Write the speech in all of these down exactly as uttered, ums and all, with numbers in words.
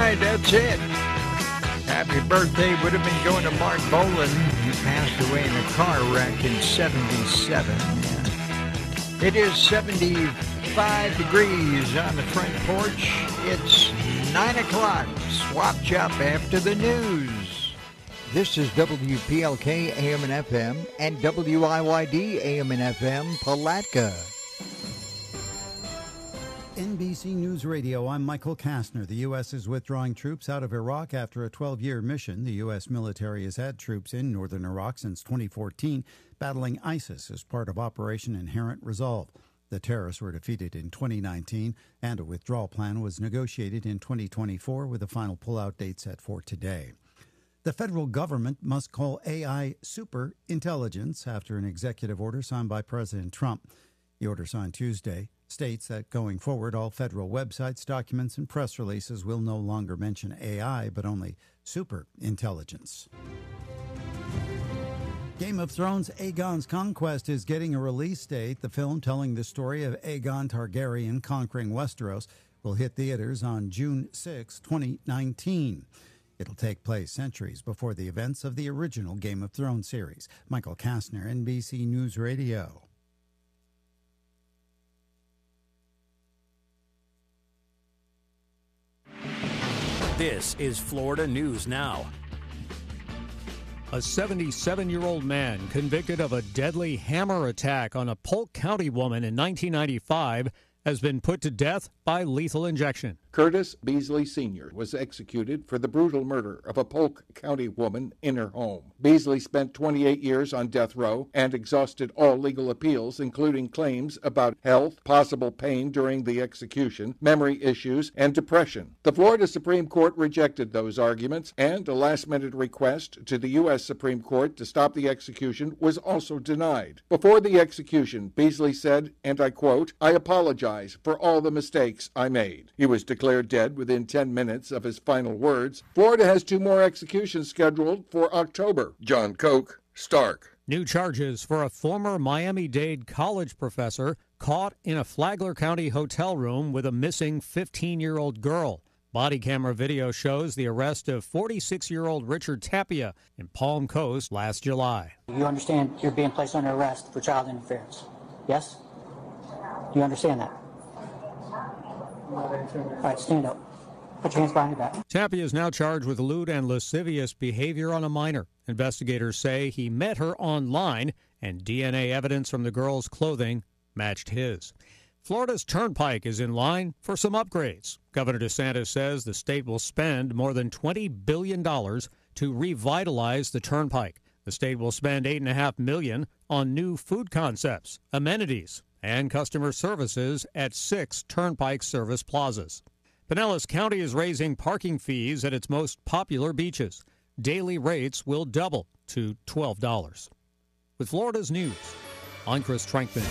right, that's it. Happy birthday would have been going to Mark Boland. He passed away in a car wreck in seventy-seven. Yeah. It is seventy-five degrees on the front porch. It's nine o'clock. Swap Chop after the news. This is W P L K A M and F M and W I Y D A M and F M Palatka. N B C News Radio, I'm Michael Kastner. The U S is withdrawing troops out of Iraq after a twelve-year mission. The U S military has had troops in northern Iraq since twenty fourteen, battling ISIS as part of Operation Inherent Resolve. The terrorists were defeated in twenty nineteen, and a withdrawal plan was negotiated in twenty twenty-four with a final pullout date set for today. The federal government must call A I super intelligence after an executive order signed by President Trump. The order signed Tuesday states that going forward, all federal websites, documents, and press releases will no longer mention A I, but only super intelligence. Game of Thrones Aegon's Conquest is getting a release date. The film telling the story of Aegon Targaryen conquering Westeros will hit theaters on June sixth, twenty nineteen. It'll take place centuries before the events of the original Game of Thrones series. Michael Kastner, N B C News Radio. This is Florida News Now. A seventy-seven-year-old man convicted of a deadly hammer attack on a Polk County woman in nineteen ninety-five has been put to death by lethal injection. Curtis Beasley Senior was executed for the brutal murder of a Polk County woman in her home. Beasley spent twenty-eight years on death row and exhausted all legal appeals, including claims about health, possible pain during the execution, memory issues, and depression. The Florida Supreme Court rejected those arguments, and a last-minute request to the U S Supreme Court to stop the execution was also denied. Before the execution, Beasley said, and I quote, "I apologize for all the mistakes I made." He was declared dead within ten minutes of his final words. Florida has two more executions scheduled for October. John Koch, Stark. New charges for a former Miami-Dade college professor caught in a Flagler County hotel room with a missing fifteen-year-old girl. Body camera video shows the arrest of forty-six-year-old Richard Tapia in Palm Coast last July. You understand you're being placed under arrest for child interference? Yes? Do you understand that? All right, stand up. Put your hands behind your back. Tapia is now charged with lewd and lascivious behavior on a minor. Investigators say he met her online, and D N A evidence from the girl's clothing matched his. Florida's Turnpike is in line for some upgrades. Governor DeSantis says the state will spend more than twenty billion dollars to revitalize the Turnpike. The state will spend eight point five million dollars on new food concepts, amenities, and customer services at six Turnpike service plazas. Pinellas County is raising parking fees at its most popular beaches. Daily rates will double to twelve dollars. With Florida's news, I'm Chris Trankman.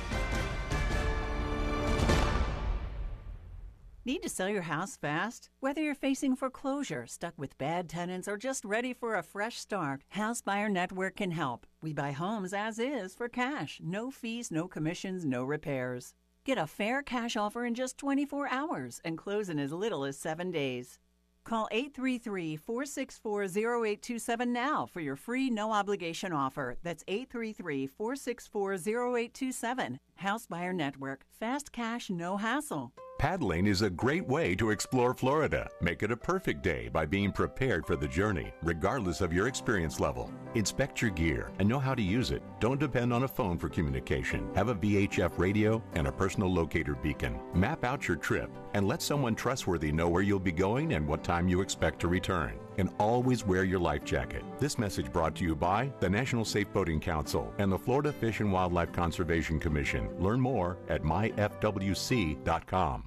Need to sell your house fast? Whether you're facing foreclosure, stuck with bad tenants, or just ready for a fresh start, House Buyer Network can help. We buy homes as is for cash. No fees, no commissions, no repairs. Get a fair cash offer in just twenty-four hours and close in as little as seven days. Call eight three three, four six four, zero eight two seven now for your free no-obligation offer. That's eight three three, four six four, zero eight two seven. House Buyer Network. Fast cash, no hassle. Paddling is a great way to explore Florida. Make it a perfect day by being prepared for the journey, regardless of your experience level. Inspect your gear and know how to use it. Don't depend on a phone for communication. Have a V H F radio and a personal locator beacon. Map out your trip and let someone trustworthy know where you'll be going and what time you expect to return. And always wear your life jacket. This message brought to you by the National Safe Boating Council and the Florida Fish and Wildlife Conservation Commission. Learn more at my f w c dot com.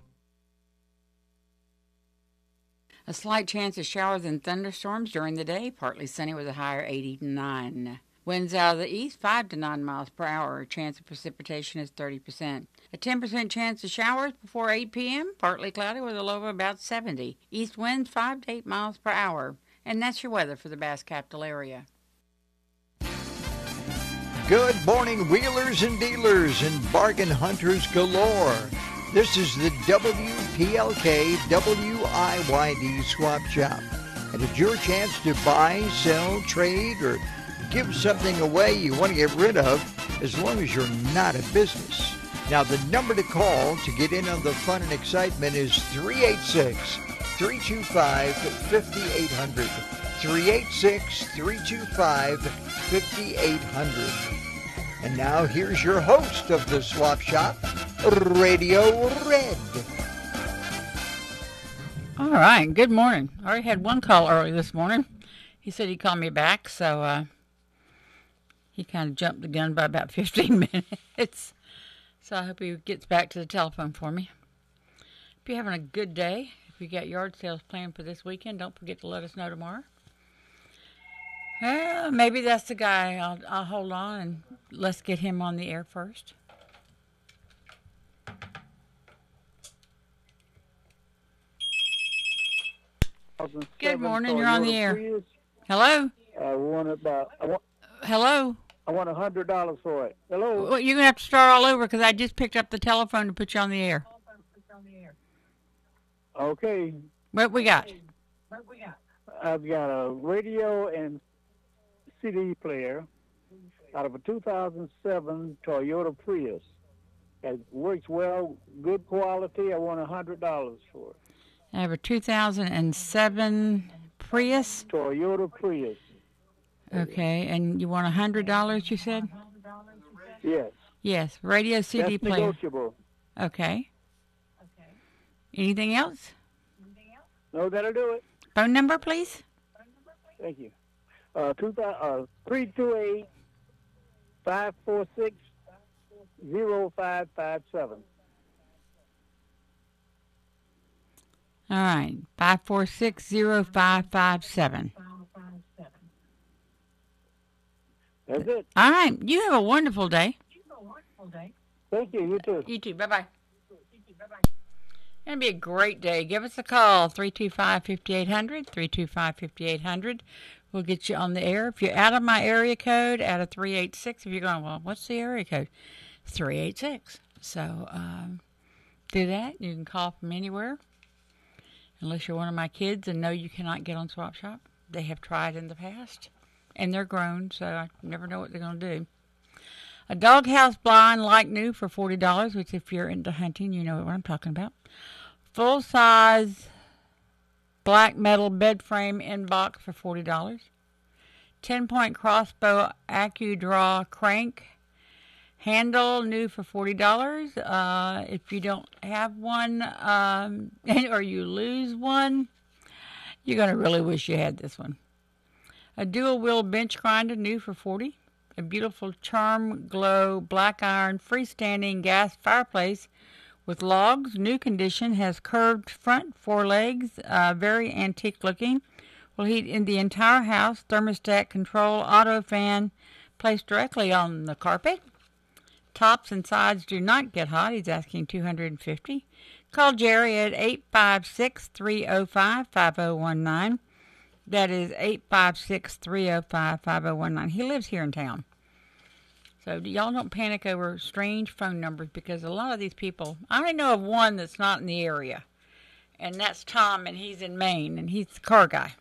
A slight chance of showers and thunderstorms during the day, partly sunny with a higher eighty-nine. Winds out of the east, five to nine miles per hour. A chance of precipitation is thirty percent. A ten percent chance of showers before eight p.m., partly cloudy with a low of about seventy. East winds five to eight miles per hour. And that's your weather for the Bass Capital area. Good morning, wheelers and dealers and bargain hunters galore. This is the W P L K W I Y D Swap Shop. And it's your chance to buy, sell, trade, or give something away you want to get rid of, as long as you're not a business. Now, the number to call to get in on the fun and excitement is three eight six, three two five, five eight zero zero. three eight six, three two five, five eight zero zero. And now here's your host of the Swap Shop, Radio Red. All right, good morning. I already had one call early this morning. He said he'd call me back, so uh, he kind of jumped the gun by about fifteen minutes. So I hope he gets back to the telephone for me. If you're having a good day, if you got yard sales planned for this weekend, don't forget to let us know tomorrow. Well, maybe that's the guy. I'll, I'll hold on and let's get him on the air first. Good morning. You're on the air. Hello? I want about. I want, Hello? I want a hundred dollars for it. Hello? Well, you're going to have to start all over because I just picked up the telephone to put you on the air. Okay. What we got? I've got a radio and C D player out of a two thousand seven Toyota Prius. It works well, good quality. I want a hundred dollars for it. I have a two thousand seven Prius. Toyota Prius. Okay, and you want a hundred dollars? You said. Yes. Yes, radio C D That's player. Negotiable. Okay. Okay. Anything else? No, that'll do it. Phone number, please. Thank you. Uh, two uh, three two eight five four six zero five five seven. All right, five four six zero five five seven. That's it. All right, you have a wonderful day. Thank you. You too. You too. Bye bye. It's going to be a great day. Give us a call, three two five, five eight zero zero, three two five, five eight zero zero. We'll get you on the air. If you're out of my area code, out of three eight six, if you're going, well, what's the area code? three eight six. So um, do that. You can call from anywhere. Unless you're one of my kids and know you cannot get on Swap Shop. They have tried in the past. And they're grown, so I never know what they're going to do. A doghouse blind like new for forty dollars, which if you're into hunting, you know what I'm talking about. Full-size black metal bed frame in box for forty dollars. ten-point crossbow AccuDraw crank. Handle new for forty dollars. Uh, if you don't have one um, or you lose one, you're going to really wish you had this one. A dual wheel bench grinder new for forty dollars. A beautiful Charm Glow black iron freestanding gas fireplace with logs. New condition. Has curved front, four legs. Uh, very antique looking. Will heat in the entire house. Thermostat control, auto fan placed directly on the carpet. Tops and sides do not get hot. He's asking two hundred fifty dollars. Call Jerry at eight five six, three oh five, five oh one nine. That is eight five six, three oh five, five oh one nine. He lives here in town. So y'all don't panic over strange phone numbers because a lot of these people, I only know of one that's not in the area. And that's Tom, and he's in Maine, and he's the car guy.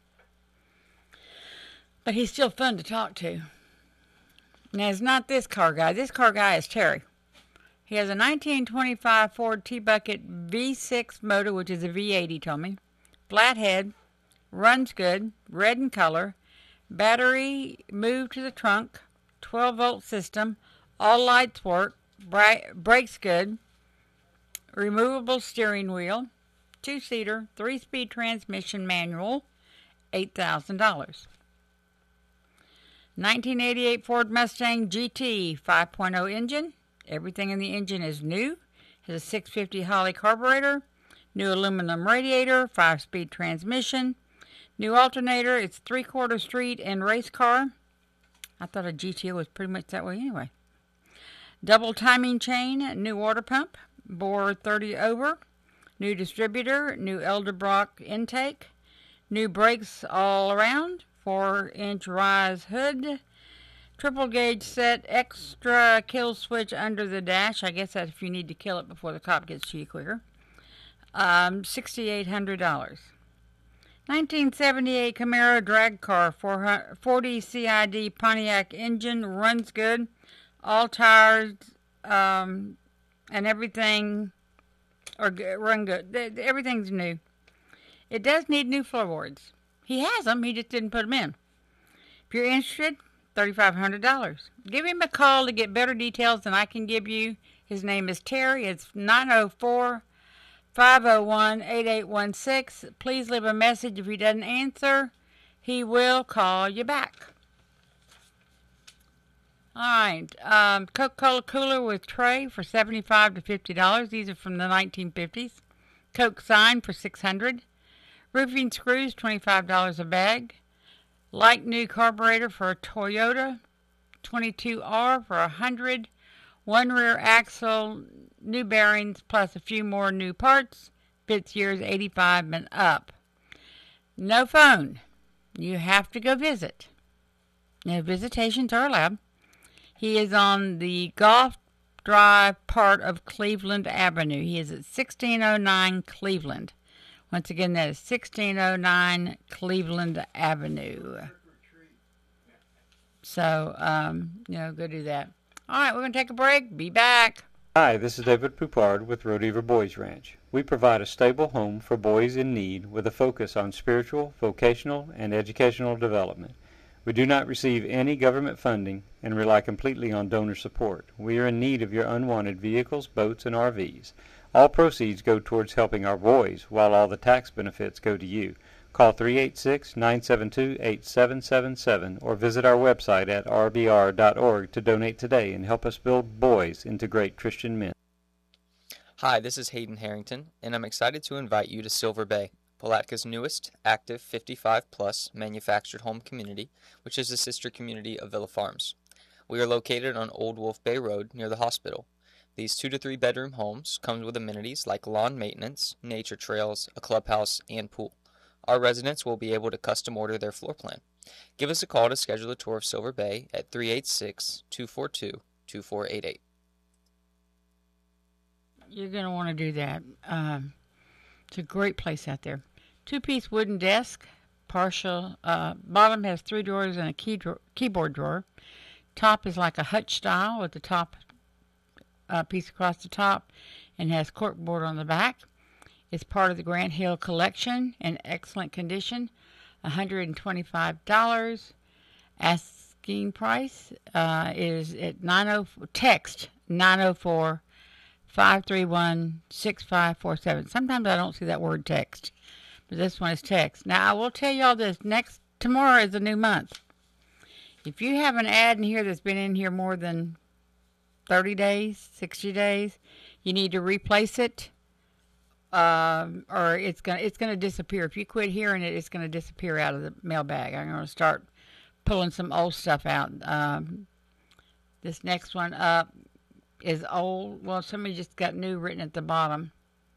But he's still fun to talk to. Now, it's not this car guy. This car guy is Terry. He has a nineteen twenty-five Ford T-Bucket V six motor, which is a V eight, he told me. Flathead. Runs good, red in color, battery moved to the trunk, twelve volt system, all lights work, bright, brakes good, removable steering wheel, two-seater, three-speed transmission manual, eight thousand dollars. nineteen eighty-eight Ford Mustang G T five point oh engine, everything in the engine is new, has a six fifty Holley carburetor, new aluminum radiator, five-speed transmission, new alternator. It's three-quarter street and race car. I thought a G T O was pretty much that way anyway. Double timing chain, new water pump, bore thirty over, new distributor, new Elderbrock intake, new brakes all around, four inch rise hood, Triple gauge set, extra kill switch under the dash. I guess that's if you need to kill it before the cop gets to you quicker. Um, six thousand eight hundred dollars. nineteen seventy-eight Camaro drag car, forty C I D Pontiac engine, runs good. All tires um, and everything are good, run good. Everything's new. It does need new floorboards. He has them, he just didn't put them in. If you're interested, three thousand five hundred dollars. Give him a call to get better details than I can give you. His name is Terry. It's nine oh four, five oh one, eight eight one six. Please leave a message. If he doesn't answer, he will call you back. All right. Um, Coca-Cola cooler with tray for seventy-five dollars to fifty dollars. These are from the nineteen fifties. Coke sign for six hundred dollars. Roofing screws, twenty-five dollars a bag. Like new carburetor for a Toyota twenty-two R for one hundred dollars. One rear axle, new bearings, plus a few more new parts. Fits years eighty-five and up. No phone. You have to go visit. No visitations are allowed. He is on the Golf Drive part of Cleveland Avenue. He is at sixteen oh nine Cleveland. Once again, that is sixteen oh nine Cleveland Avenue. So, um, you know, go do that. All right, we're going to take a break. Be back. Hi, this is David Poupard with Rodever Boys Ranch. We provide a stable home for boys in need with a focus on spiritual, vocational, and educational development. We do not receive any government funding and rely completely on donor support. We are in need of your unwanted vehicles, boats, and R Vs. All proceeds go towards helping our boys, while all the tax benefits go to you. Call three eight six, nine seven two, eight seven seven seven or visit our website at r b r dot org to donate today and help us build boys into great Christian men. Hi, this is Hayden Harrington, and I'm excited to invite you to Silver Bay, Palatka newest, active fifty-five plus manufactured home community, which is a sister community of Villa Farms. We are located on Old Wolf Bay Road near the hospital. These two to three bedroom homes come with amenities like lawn maintenance, nature trails, a clubhouse, and pool. Our residents will be able to custom order their floor plan. Give us a call to schedule a tour of Silver Bay at three eight six, two four two, two four eight eight. You're going to want to do that. Um, it's a great place out there. Two-piece wooden desk, partial. Uh, bottom has three drawers and a key drawer, keyboard drawer. Top is like a hutch style with the top uh, piece across the top and has corkboard on the back. It's part of the Grant Hill collection in excellent condition. one hundred twenty-five dollars. Asking price uh, is at nine oh text nine oh four, five three one, six five four seven. Sometimes I don't see that word text, but this one is text. Now I will tell y'all this, next tomorrow is a new month. If you have an ad in here that's been in here more than thirty days, sixty days, you need to replace it. Um, or it's gonna it's gonna disappear. If you quit hearing it, it's gonna disappear out of the mailbag. I'm gonna start pulling some old stuff out. Um, this next one up is old. Well, somebody just got new written at the bottom,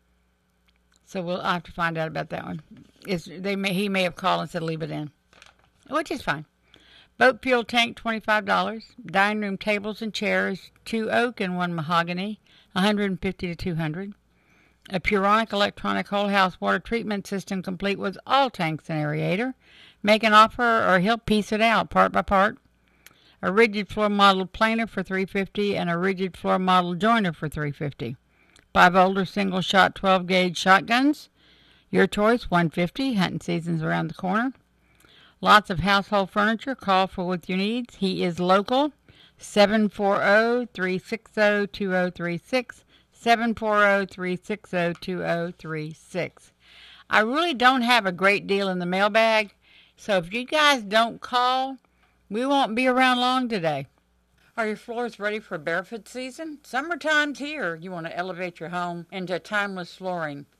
so we'll I'll have to find out about that one. It's they may he may have called and said leave it in, which is fine. Boat fuel tank twenty-five dollars. Dining room tables and chairs, two oak and one mahogany, one hundred fifty to two hundred. A Puronic electronic whole house water treatment system complete with all tanks and aerator. Make an offer or he'll piece it out part by part. A rigid floor model planer for three hundred fifty dollars and a rigid floor model joiner for three hundred fifty dollars. Five older single shot twelve gauge shotguns. Your choice, one hundred fifty dollars. Hunting season's around the corner. Lots of household furniture. Call for with your needs. He is local. seven four zero, three six zero, two zero three six. seven four zero, three six zero, two zero three six. I really don't have a great deal in the mailbag, so if you guys don't call, we won't be around long today. Are your floors ready for barefoot season? Summertime's here. You want to elevate your home into timeless flooring.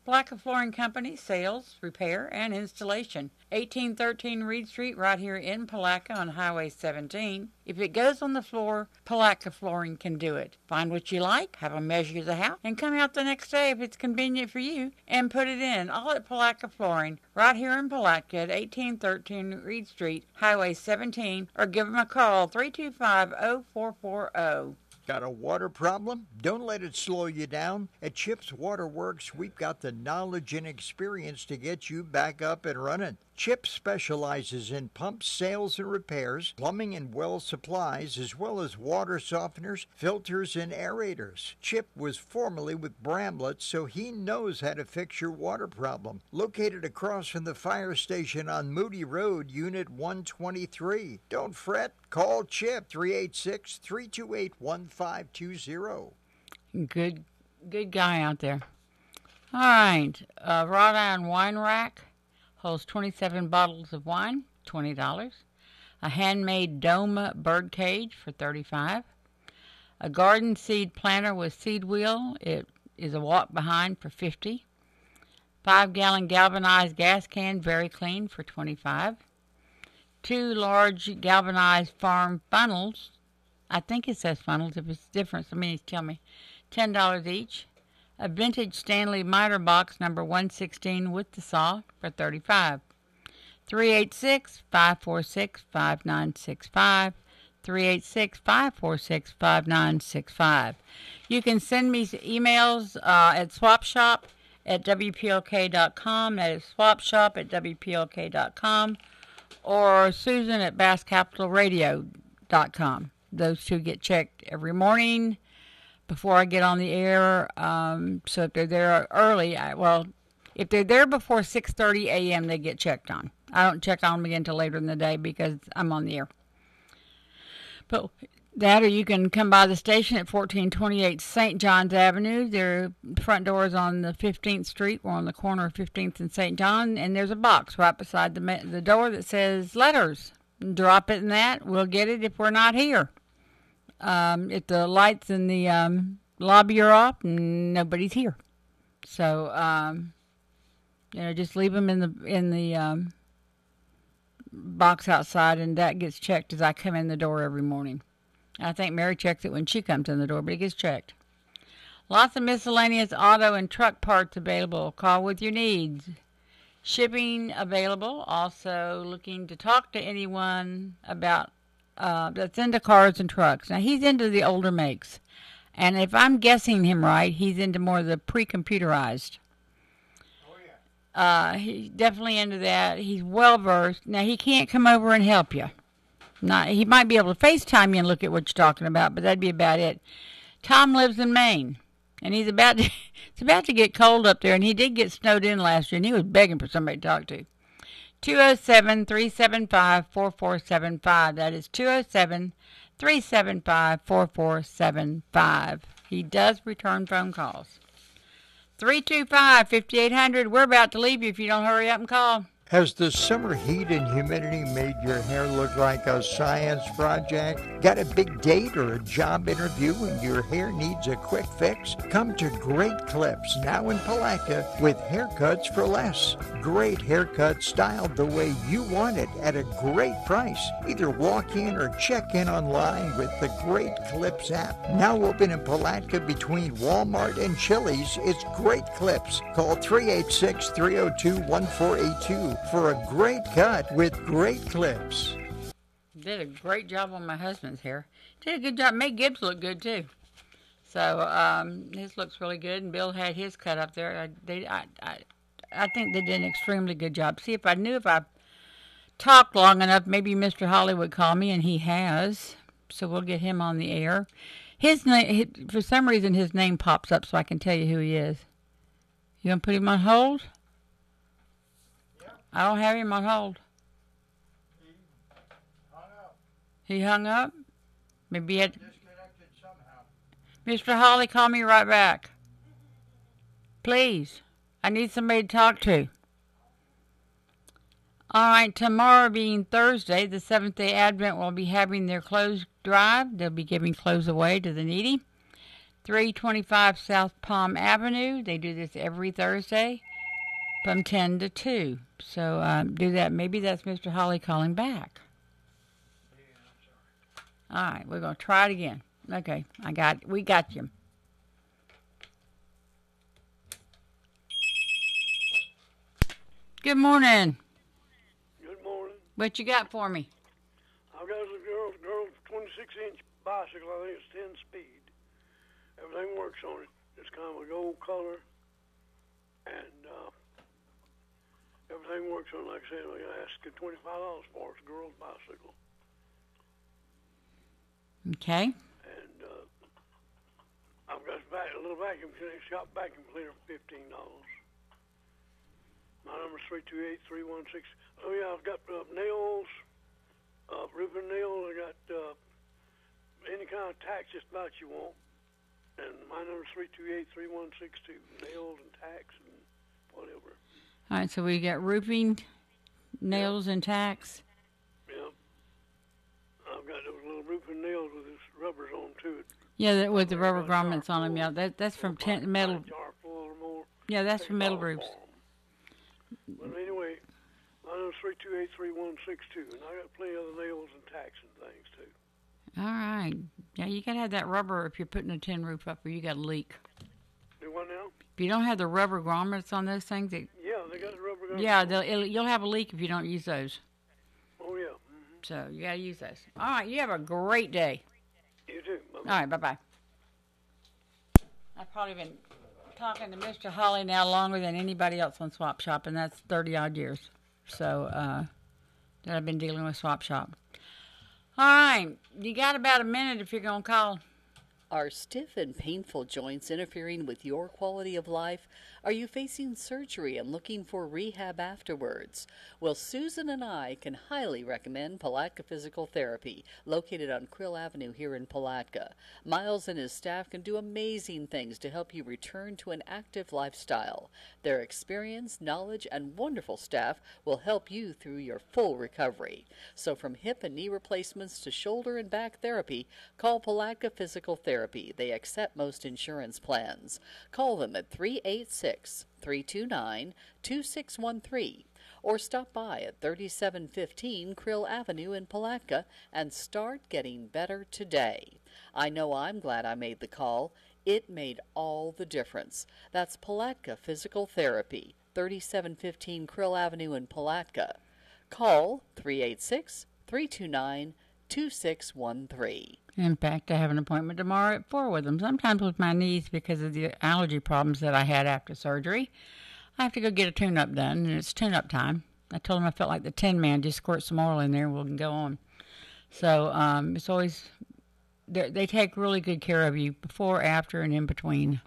Palatka Flooring Company, sales, repair, and installation. eighteen thirteen Reed Street, right here in Palatka on Highway seventeen. If it goes on the floor, Palatka Flooring can do it. Find what you like, have them measure the house, and come out the next day if it's convenient for you, and put it in. All at Palatka Flooring, right here in Palatka at eighteen thirteen Reed Street, Highway seventeen, or give them a call, three two five, oh four four oh. Got a water problem? Don't let it slow you down. At Chips Waterworks, we've got the knowledge and experience to get you back up and running. Chip specializes in pumps, sales, and repairs, plumbing and well supplies, as well as water softeners, filters, and aerators. Chip was formerly with Bramlett, so he knows how to fix your water problem. Located across from the fire station on Moody Road, Unit one twenty-three. Don't fret, call Chip, three eight six, three two eight, one five two zero. Good, good guy out there. All right, uh, wrought iron wine rack. Holds twenty-seven bottles of wine, twenty dollars. A handmade dome bird cage for thirty-five dollars. A garden seed planter with seed wheel. It is a walk behind for fifty dollars. Five gallon galvanized gas can, very clean, for twenty-five dollars. Two large galvanized farm funnels. I think it says funnels. If it's different, somebody tell me. ten dollars each. A vintage Stanley miter box number one sixteen with the saw for thirty-five dollars. three eight six, five four six, five nine six five. three eight six, five four six, five nine six five. You can send me emails uh, at swapshop at W P L K dot com. That is swapshop at W P L K dot com. Or Susan at bass capital radio dot com. Those two get checked every morning before I get on the air. Um, so if they're there early, I, well, if they're there before six thirty a.m., they get checked on. I don't check on them again until later in the day because I'm on the air. But that, or you can come by the station at fourteen twenty-eight Saint John's Avenue. Their front door is on the fifteenth Street. We're on the corner of fifteenth and Saint John, and there's a box right beside the the door that says letters. Drop it in that. We'll get it if we're not here. Um, if the lights in the um, lobby are off, nobody's here. So, um, you know, just leave them in the in the um, box outside, and that gets checked as I come in the door every morning. I think Mary checks it when she comes in the door, but it gets checked. Lots of miscellaneous auto and truck parts available. Call with your needs. Shipping available. Also looking to talk to anyone about Uh, that's into cars and trucks. Now, he's into the older makes. And if I'm guessing him right, he's into more of the pre-computerized. Oh, yeah. Uh, he's definitely into that. He's well-versed. Now, he can't come over and help you. Not, he might be able to FaceTime you and look at what you're talking about, but that'd be about it. Tom lives in Maine, and he's about to, it's about to get cold up there, and he did get snowed in last year, and he was begging for somebody to talk to. two oh seven, three seven five, four four seven five. That is two oh seven, three seven five, four four seven five. He does return phone calls. three two five, five eight hundred. We're about to leave you if you don't hurry up and call. Has the summer heat and humidity made your hair look like a science project? Got a big date or a job interview and your hair needs a quick fix? Come to Great Clips, now in Palatka, with haircuts for less. Great haircuts styled the way you want it at a great price. Either walk in or check in online with the Great Clips app. Now open in Palatka between Walmart and Chili's, it's Great Clips. Call three eight six, three oh two, one four eight two. For a great cut with Great Clips. Did a great job on my husband's hair. Did a good job. Made Gibbs look good too. So um, his looks really good, and Bill had his cut up there. I, they, I, I, I think they did an extremely good job. See, if I knew if I talked long enough, maybe Mister Holly would call me, and he has. So we'll get him on the air. His name, for some reason, his name pops up, so I can tell you who he is. You gonna put him on hold? I don't have him on hold. He hung up. He hung up? Maybe he had... Disconnected somehow. Mister Holly, call me right back. Please. I need somebody to talk to. All right, tomorrow being Thursday, the Seventh-day Advent will be having their clothes drive. They'll be giving clothes away to the needy. three twenty-five South Palm Avenue. They do this every Thursday from ten to two. So um, do that. Maybe that's Mister Holly calling back. All right, we're going to try it again. Okay, I got, we got you. Good morning. Good morning. What you got for me? I've got a girl, girl twenty-six inch bicycle. I think it's ten speed. Everything works on it. It's kind of a gold color, and uh, everything works on it. Like I said, I'm gonna ask you twenty-five dollars for it. It's a girl's bicycle. Okay. And uh, I've got a, vac- a little vacuum cleaner, shop vacuum cleaner for fifteen dollars. My number is three two eight, three one six. Oh, yeah, I've got uh, nails, uh, roofing nails. I got uh, any kind of tax just about you want. And my number is three two eight, three one six two. Nails and tax and whatever. All right, so we got roofing, nails, and tax. Yeah. I've got those little roofing nails with this rubbers on to it. Yeah, that, with the rubber grommets on them. Yeah, that that's from ten, metal. Jar full or more. Yeah, that's from metal roofs. But anyway, my number is three two eight, three one six two, and I got plenty of other nails and tacks and things too. All right. Yeah, you got to have that rubber if you're putting a tin roof up or you got a leak. Do what now? If you don't have the rubber grommets on those things, it, Yeah, they got the rubber grommets. yeah, they'll, it'll, you'll have a leak if you don't use those. Oh, yeah. Mm-hmm. So you got to use those. All right, you have a great day. You too. Bye-bye. All right, bye-bye. I've probably been talking to Mister Holly now longer than anybody else on Swap Shop, and that's thirty-odd years. So uh, that I've been dealing with Swap Shop. All right, you got about a minute if you're going to call. Are stiff and painful joints interfering with your quality of life? Are you facing surgery and looking for rehab afterwards? Well, Susan and I can highly recommend Palatka Physical Therapy, located on Krill Avenue here in Palatka. Miles and his staff can do amazing things to help you return to an active lifestyle. Their experience, knowledge, and wonderful staff will help you through your full recovery. So from hip and knee replacements to shoulder and back therapy, call Palatka Physical Therapy. They accept most insurance plans. Call them at three eight six, three two nine, two six one three or stop by at thirty-seven fifteen Krill Avenue in Palatka and start getting better today. I know I'm glad I made the call. It made all the difference. That's Palatka Physical Therapy, thirty-seven fifteen Krill Avenue in Palatka. Call three eight six, three two nine, two six one three. In fact, I have an appointment tomorrow at four with them. Sometimes with my knees, because of the allergy problems that I had after surgery, I have to go get a tune-up done, and it's tune-up time. I told them I felt like the Tin Man, just squirt some oil in there and we can go on. So um, it's always, they take really good care of you before, after, and in between.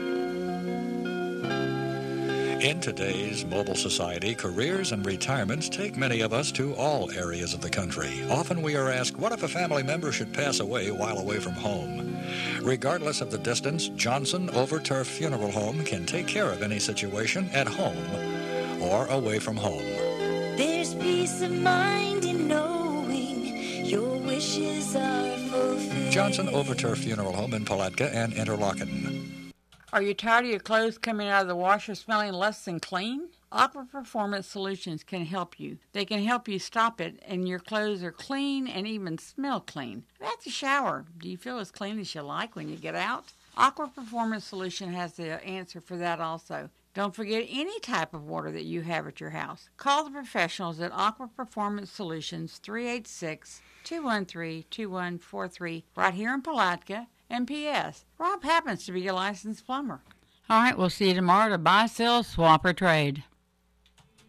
In today's mobile society, careers and retirements take many of us to all areas of the country. Often we are asked, what if a family member should pass away while away from home? Regardless of the distance, Johnson Overturf Funeral Home can take care of any situation at home or away from home. There's peace of mind in knowing your wishes are fulfilled. Johnson Overturf Funeral Home in Palatka and Interlaken. Are you tired of your clothes coming out of the washer smelling less than clean? Aqua Performance Solutions can help you. They can help you stop it, and your clothes are clean and even smell clean. That's a shower. Do you feel as clean as you like when you get out? Aqua Performance Solution has the answer for that also. Don't forget any type of water that you have at your house. Call the professionals at Aqua Performance Solutions, three eight six, two one three, two one four three, right here in Palatka. And P S Rob happens to be a licensed plumber. All right, we'll see you tomorrow to buy, sell, swap, or trade.